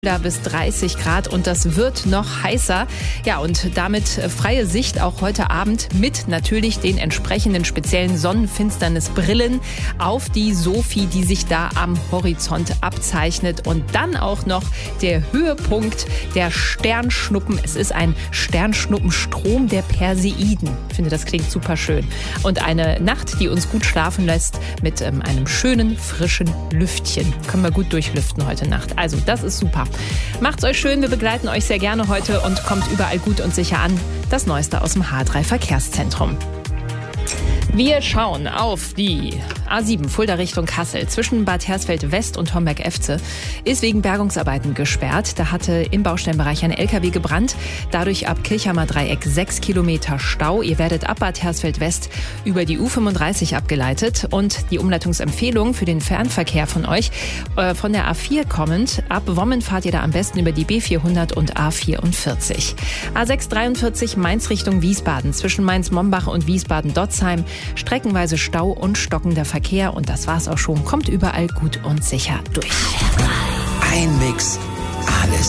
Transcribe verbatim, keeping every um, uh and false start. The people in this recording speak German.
Da bis dreißig Grad und das wird noch heißer. Ja, und damit freie Sicht auch heute Abend mit natürlich den entsprechenden speziellen Sonnenfinsternisbrillen auf die Sophie, die sich da am Horizont abzeichnet. Und dann auch noch der Höhepunkt der Sternschnuppen. Es ist ein Sternschnuppenstrom der Perseiden. Ich finde, das klingt super schön. Und eine Nacht, die uns gut schlafen lässt mit ähm, einem schönen, frischen Lüftchen. Können wir gut durchlüften heute Nacht. Also, das ist super. Macht's euch schön, wir begleiten euch sehr gerne heute und kommt überall gut und sicher an. Das Neueste aus dem H drei Verkehrszentrum. Wir schauen auf die A sieben Fulda Richtung Kassel. Zwischen Bad Hersfeld West und Homberg-Efze ist wegen Bergungsarbeiten gesperrt. Da hatte im Baustellenbereich ein L K W gebrannt. Dadurch ab Kirchheimer Dreieck sechs Kilometer Stau. Ihr werdet ab Bad Hersfeld West über die U fünfunddreißig abgeleitet. Und die Umleitungsempfehlung für den Fernverkehr von euch, äh, von der A vier kommend. Ab Wommen fahrt ihr da am besten über die B vierhundert und A vierundvierzig. A sechs dreiundvierzig Mainz Richtung Wiesbaden. Zwischen Mainz-Mombach und Wiesbaden-Dotzheim streckenweise Stau und stockender Verkehr. Und das war's auch schon. Kommt überall gut und sicher durch. Ein Mix, alles